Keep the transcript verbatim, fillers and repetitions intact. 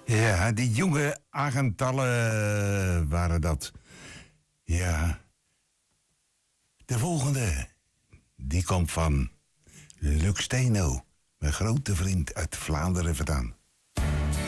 Ja, die jonge agentallen waren dat. Ja. De volgende, die komt van Luc Steno, mijn grote vriend uit Vlaanderen vandaan.